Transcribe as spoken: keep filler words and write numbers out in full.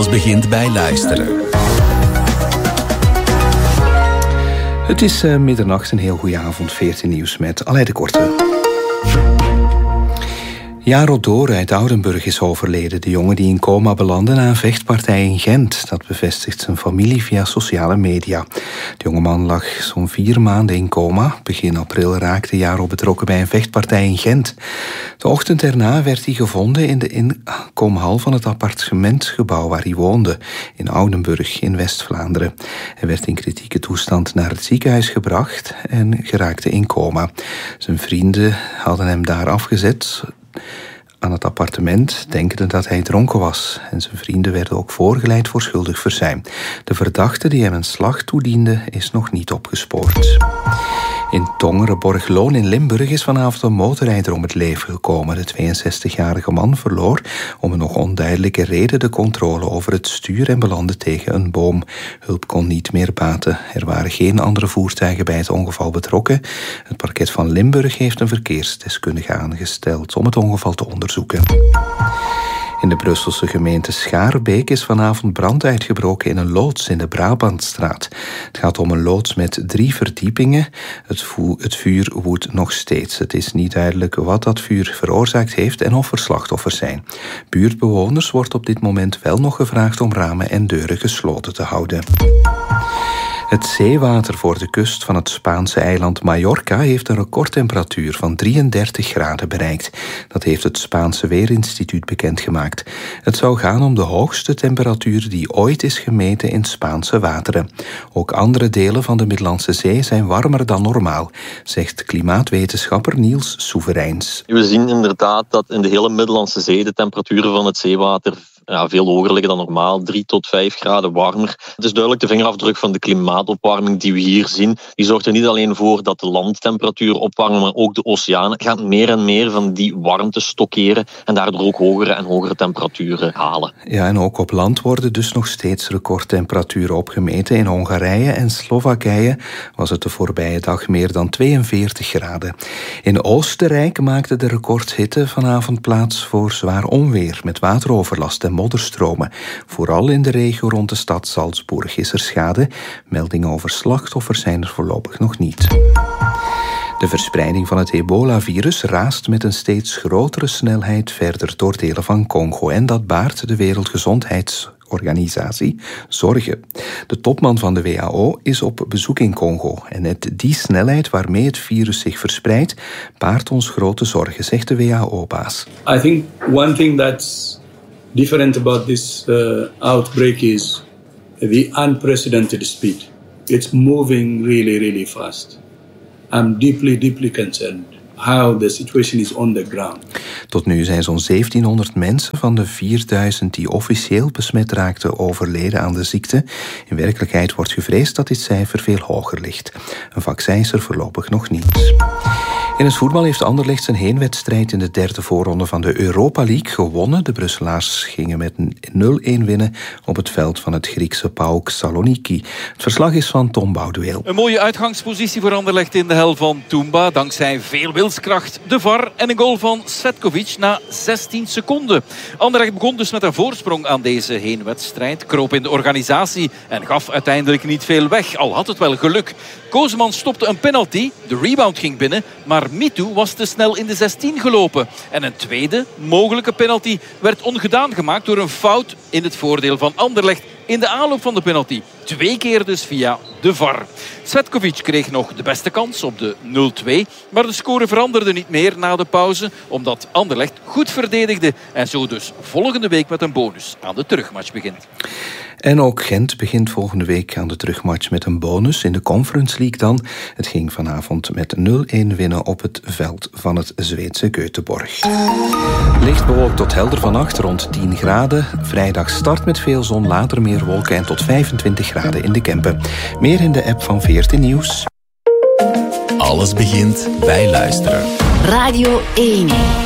Alles begint bij luisteren. Het is uh, middernacht, een heel goede avond. veertien nieuws met Aleid de Korte. Jaro Door uit Oudenburg is overleden. De jongen die in coma belandde na een vechtpartij in Gent. Dat bevestigt zijn familie via sociale media. De jongeman lag zo'n vier maanden in coma. Begin april raakte Jaro betrokken bij een vechtpartij in Gent. De ochtend erna werd hij gevonden in de inkomhal van het appartementsgebouw waar hij woonde. In Oudenburg in West-Vlaanderen. Hij werd in kritieke toestand naar het ziekenhuis gebracht en geraakte in coma. Zijn vrienden hadden hem daar afgezet aan het appartement, denkende dat hij dronken was. En zijn vrienden werden ook voorgeleid voor schuldig verzuim. De verdachte die hem een slag toediende is nog niet opgespoord. In Tongeren-Borgloon in Limburg is vanavond een motorrijder om het leven gekomen. De tweeënzestigjarige man verloor om een nog onduidelijke reden de controle over het stuur en belandde tegen een boom. Hulp kon niet meer baten. Er waren geen andere voertuigen bij het ongeval betrokken. Het parket van Limburg heeft een verkeersdeskundige aangesteld om het ongeval te onderzoeken. In de Brusselse gemeente Schaarbeek is vanavond brand uitgebroken in een loods in de Brabantstraat. Het gaat om een loods met drie verdiepingen. Het, vo- het vuur woedt nog steeds. Het is niet duidelijk wat dat vuur veroorzaakt heeft en of er slachtoffers zijn. Buurtbewoners wordt op dit moment wel nog gevraagd om ramen en deuren gesloten te houden. Het zeewater voor de kust van het Spaanse eiland Mallorca heeft een recordtemperatuur van drieëndertig graden bereikt. Dat heeft het Spaanse Weerinstituut bekendgemaakt. Het zou gaan om de hoogste temperatuur die ooit is gemeten in Spaanse wateren. Ook andere delen van de Middellandse Zee zijn warmer dan normaal, zegt klimaatwetenschapper Niels Soevereins. We zien inderdaad dat in de hele Middellandse Zee de temperaturen van het zeewater Ja, veel hoger liggen dan normaal, drie tot vijf graden warmer. Het is duidelijk de vingerafdruk van de klimaatopwarming die we hier zien. Die zorgt er niet alleen voor dat de landtemperatuur opwarmen, maar ook de oceanen gaan meer en meer van die warmte stockeren en daardoor ook hogere en hogere temperaturen halen. Ja, en ook op land worden dus nog steeds recordtemperaturen opgemeten. In Hongarije en Slowakije was het de voorbije dag meer dan tweeënveertig graden. In Oostenrijk maakte de recordhitte vanavond plaats voor zwaar onweer met wateroverlast en modderstromen. Vooral in de regio rond de stad Salzburg is er schade. Meldingen over slachtoffers zijn er voorlopig nog niet. De verspreiding van het ebola-virus raast met een steeds grotere snelheid verder door delen van Congo. En dat baart de Wereldgezondheidsorganisatie zorgen. De topman van de W H O is op bezoek in Congo. En net die snelheid waarmee het virus zich verspreidt, baart ons grote zorgen, zegt de W H O-baas. I think one thing that's different about this uh, outbreak is the unprecedented speed. It's moving really, really fast. I'm deeply, deeply concerned how the situation is on the ground. Tot nu zijn zo'n zeventienhonderd mensen van de vierduizend die officieel besmet raakten overleden aan de ziekte. In werkelijkheid wordt gevreesd dat dit cijfer veel hoger ligt. Een vaccin is er voorlopig nog niet. In het voetbal heeft Anderlecht zijn heenwedstrijd in de derde voorronde van de Europa League gewonnen. De Brusselaars gingen met nul-een winnen op het veld van het Griekse PAOK Saloniki. Het verslag is van Tom Boudueel. Een mooie uitgangspositie voor Anderlecht in de hel van Toumba. Dankzij veel wilskracht, de V A R en een goal van Cvetkovic na zestien seconden. Anderlecht begon dus met een voorsprong aan deze heenwedstrijd. Kroop in de organisatie en gaf uiteindelijk niet veel weg. Al had het wel geluk. Kozeman stopte een penalty. De rebound ging binnen, maar Mitu was te snel in de zestien gelopen. En een tweede mogelijke penalty werd ongedaan gemaakt door een fout in het voordeel van Anderlecht in de aanloop van de penalty. Twee keer dus via de V A R. Cvetkovic kreeg nog de beste kans op de nul-twee. Maar de score veranderde niet meer na de pauze, omdat Anderlecht goed verdedigde en zo dus volgende week met een bonus aan de terugmatch begint. En ook Gent begint volgende week aan de terugmatch met een bonus in de Conference League dan. Het ging vanavond met nul-een winnen op het veld van het Zweedse Göteborg. Licht bewolkt tot helder vannacht, rond tien graden. Vrijdag start met veel zon, later meer wolken en tot vijfentwintig graden in de Kempen. Meer in de app van veertien Nieuws. Alles begint bij luisteren. Radio één.